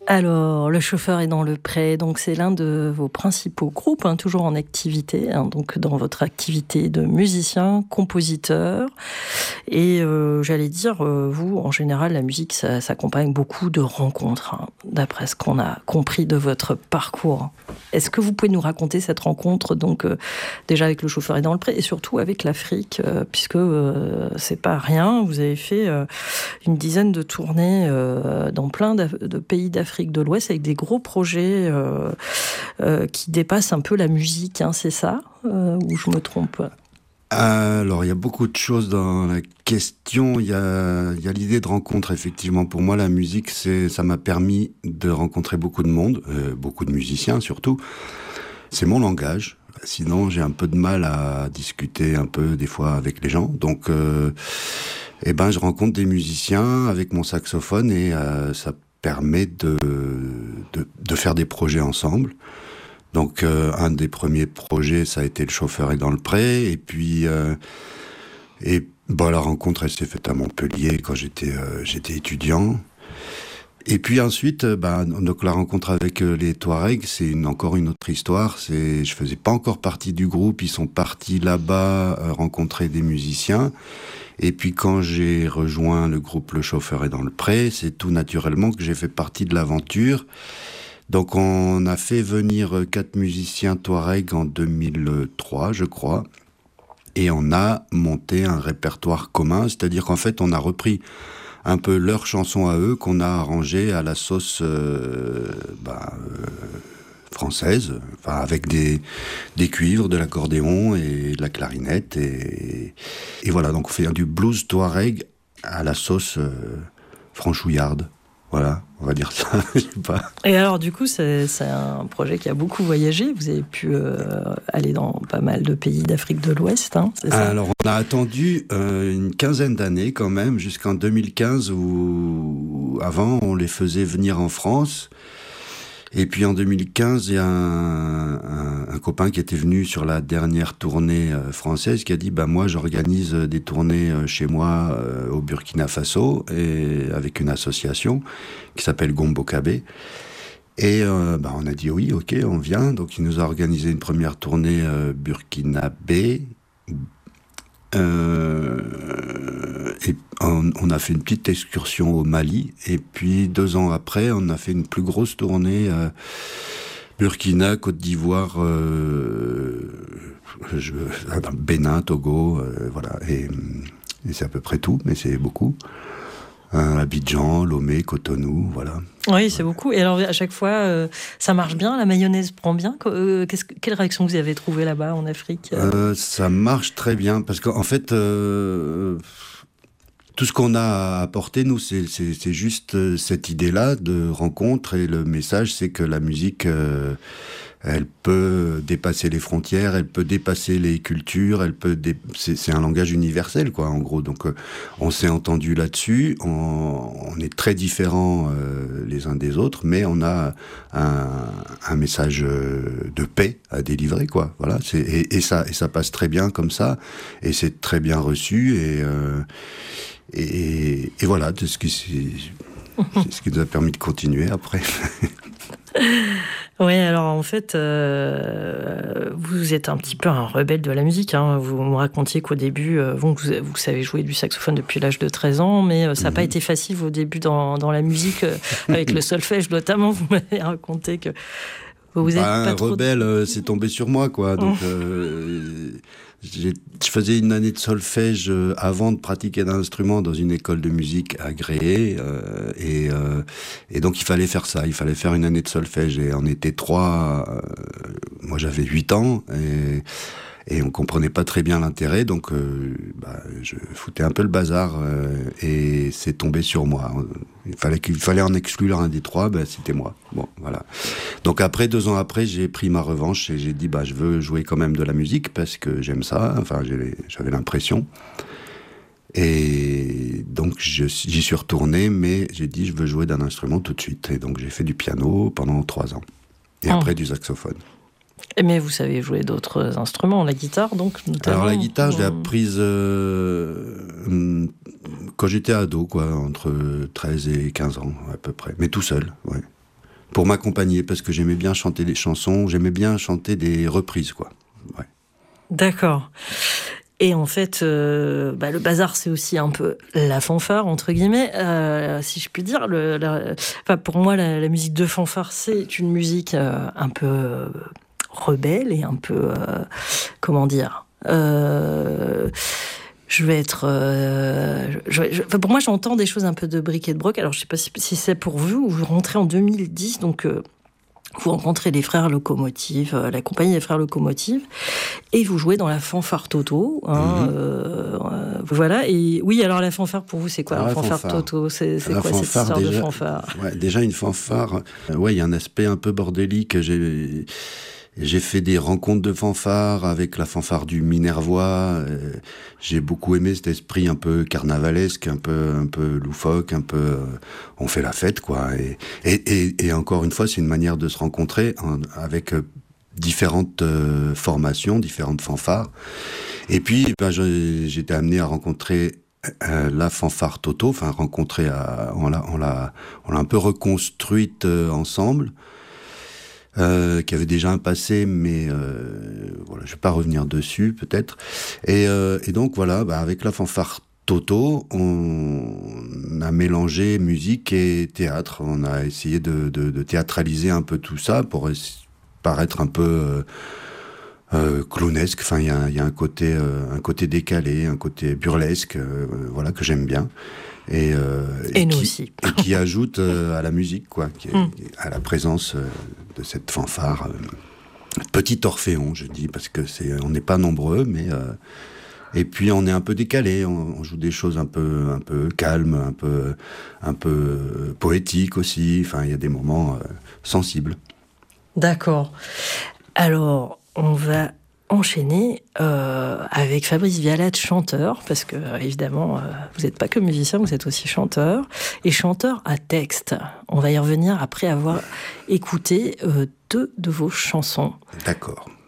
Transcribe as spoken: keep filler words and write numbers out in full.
Alors, le chauffeur est dans le pré, donc c'est l'un de vos principaux groupes, hein, toujours en activité, hein, donc dans votre activité de musicien, compositeur. Et euh, j'allais dire, euh, vous, en général, la musique, ça s'accompagne beaucoup de rencontres, hein, d'après ce qu'on a compris de votre parcours. Est-ce que vous pouvez nous raconter cette rencontre, donc euh, déjà avec le chauffeur est dans le pré, et surtout avec l'Afrique, euh, puisque euh, c'est pas rien, vous avez fait euh, une dizaine de tournées euh, dans plein de pays d'Afrique de l'Ouest avec des gros projets euh, euh, qui dépassent un peu la musique, hein, c'est ça euh, ou je me trompe? Alors, il y a beaucoup de choses dans la question. Il y a, il y a l'idée de rencontre, effectivement. Pour moi, la musique, c'est, ça m'a permis de rencontrer beaucoup de monde, euh, beaucoup de musiciens surtout. C'est mon langage. Sinon, j'ai un peu de mal à discuter un peu des fois avec les gens. Donc, euh, eh ben, je rencontre des musiciens avec mon saxophone et euh, ça permet de, de, de faire des projets ensemble. Donc, euh, un des premiers projets, ça a été Le chauffeur est dans le pré. Et puis, euh, et, bon, la rencontre, elle s'est faite à Montpellier quand j'étais, euh, j'étais étudiant. Et puis ensuite, euh, bah, donc la rencontre avec euh, les Touaregs, c'est une, encore une autre histoire. C'est, je faisais pas encore partie du groupe. Ils sont partis là-bas euh, rencontrer des musiciens. Et puis quand j'ai rejoint le groupe Le chauffeur est dans le pré, c'est tout naturellement que j'ai fait partie de l'aventure. Donc on a fait venir quatre musiciens Touareg en deux mille trois, je crois. Et on a monté un répertoire commun, c'est-à-dire qu'en fait on a repris un peu leurs chansons à eux qu'on a arrangées à la sauce euh, bah, euh, française, enfin avec des, des cuivres, de l'accordéon et de la clarinette. Et, et voilà, donc on fait du blues touareg à la sauce euh, franchouillarde. Voilà, on va dire ça, je sais pas. Et alors, du coup, c'est, c'est un projet qui a beaucoup voyagé. Vous avez pu euh, aller dans pas mal de pays d'Afrique de l'Ouest, hein, c'est ça? Alors, on a attendu euh, une quinzaine d'années quand même, jusqu'en deux mille quinze, où avant, on les faisait venir en France. Et puis en deux mille quinze, il y a un, un, un copain qui était venu sur la dernière tournée euh, française qui a dit bah moi j'organise des tournées euh, chez moi euh, au Burkina Faso et avec une association qui s'appelle Gombo Kabé. Et euh, bah on a dit oui, ok, on vient. Donc il nous a organisé une première tournée euh, burkinabé. Euh, et on, on a fait une petite excursion au Mali, et puis deux ans après, on a fait une plus grosse tournée euh, Burkina, Côte d'Ivoire, euh, je, Bénin, Togo, euh, voilà. Et, et c'est à peu près tout, mais c'est beaucoup. Euh, Abidjan, Lomé, Cotonou, voilà. Oui, c'est beaucoup. Et alors, à chaque fois, euh, ça marche bien? La mayonnaise prend bien? euh, qu'est-ce que, Quelle réaction vous avez trouvée là-bas, en Afrique? euh, Ça marche très bien, parce qu'en fait, euh, tout ce qu'on a à apporter, nous, c'est, c'est, c'est juste cette idée-là de rencontre, et le message, c'est que la musique... Euh, elle peut dépasser les frontières, elle peut dépasser les cultures, elle peut dé... c'est, c'est un langage universel, quoi, en gros. Donc, euh, on s'est entendu là-dessus. On, on est très différents euh, les uns des autres, mais on a un, un message de paix à délivrer, quoi. Voilà. C'est, et, et ça, et ça passe très bien comme ça, et c'est très bien reçu. Et, euh, et, et voilà, c'est ce qui, c'est, c'est ce qui nous a permis de continuer après. Oui, alors en fait, euh, vous êtes un petit peu un rebelle de la musique, hein. Vous me racontiez qu'au début, euh, vous, vous savez jouer du saxophone depuis l'âge de treize ans, mais euh, ça n'a mmh. pas été facile au début dans, dans la musique, euh, avec le solfège notamment. Vous m'avez raconté que vous êtes bah, pas un trop... rebelle, euh, c'est tombé sur moi, quoi. Donc, euh, j'ai, je faisais une année de solfège euh, avant de pratiquer d'instrument dans une école de musique agréée, euh, et, euh, et donc il fallait faire ça, il fallait faire une année de solfège, et on était trois, euh, moi j'avais huit ans, et, et on comprenait pas très bien l'intérêt, donc euh, bah, je foutais un peu le bazar, euh, et c'est tombé sur moi. Il fallait, qu'il fallait en exclure un des trois, bah, c'était moi. Bon, voilà. Donc après, deux ans après, j'ai pris ma revanche et j'ai dit, bah, je veux jouer quand même de la musique parce que j'aime ça. Enfin, j'ai, j'avais l'impression. Et donc, je, j'y suis retourné, mais j'ai dit, je veux jouer d'un instrument tout de suite. Et donc, j'ai fait du piano pendant trois ans. Et oh. après, du saxophone. Mais vous savez jouer d'autres instruments, la guitare donc notamment. Alors la guitare, je l'ai apprise euh, quand j'étais ado, quoi, entre treize et quinze ans à peu près, mais tout seul, ouais. pour m'accompagner, parce que j'aimais bien chanter des chansons, j'aimais bien chanter des reprises, quoi. Ouais. D'accord. Et en fait, euh, bah, le bazar, c'est aussi un peu la fanfare, entre guillemets, euh, si je puis dire. Le, la, enfin, pour moi, la, la musique de fanfare, c'est une musique euh, un peu euh, rebelle et un peu, euh, comment dire, euh, je vais être... Euh, je, je, enfin, pour moi, j'entends des choses un peu de bric et de broc. Alors, je ne sais pas si, si c'est pour vous. Vous rentrez en deux mille dix, donc... Euh, vous rencontrez les frères Locomotive, euh, la compagnie des frères Locomotive, et vous jouez dans la fanfare Toto. Hein, mmh. euh, euh, voilà. Et oui, alors la fanfare pour vous, c'est quoi, alors, la fanfare, fanfare Toto? C'est, c'est quoi fanfare, cette histoire déjà, de fanfare? Ouais, déjà une fanfare. Euh, ouais, il y a un aspect un peu bordélique. J'ai J'ai fait des rencontres de fanfare avec la fanfare du Minervois. Euh, j'ai beaucoup aimé cet esprit un peu carnavalesque, un peu, un peu loufoque, un peu. Euh, on fait la fête, quoi. Et, et, et, et encore une fois, c'est une manière de se rencontrer en, avec euh, différentes euh, formations, différentes fanfares. Et puis, ben, je, j'étais amené à rencontrer euh, la fanfare Toto. Enfin, rencontrer, à, on l'a, on l'a, on l'a un peu reconstruite euh, ensemble. Euh, qui avait déjà un passé, mais euh, voilà, je vais pas revenir dessus peut-être. Et, euh, et donc voilà, bah, avec la fanfare Toto, on a mélangé musique et théâtre. On a essayé de, de, de théâtraliser un peu tout ça pour paraître un peu euh, euh, clownesque. Enfin, il y a, y a un côté, euh, un côté décalé, un côté burlesque, euh, voilà, que j'aime bien. Et, euh, et, et nous qui, aussi. Et qui ajoute euh, à la musique, quoi, qui est, mm. à la présence euh, de cette fanfare. Euh, petit Orphéon, je dis, parce que c'est, on n'est pas nombreux, mais euh, et puis on est un peu décalé. On, on joue des choses un peu, un peu calmes, un peu, un peu poétiques aussi. Enfin, il y a des moments euh, sensibles. D'accord. Alors, on va enchaîner euh, avec Fabrice Vialat, chanteur, parce que euh, évidemment, euh, vous n'êtes pas que musicien, vous êtes aussi chanteur, et chanteur à texte. On va y revenir après avoir écouté euh, deux de vos chansons. D'accord.